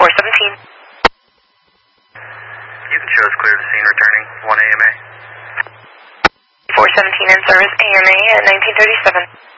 417. You can show us clear to scene returning 1 AMA. 417 in service AMA at 1937.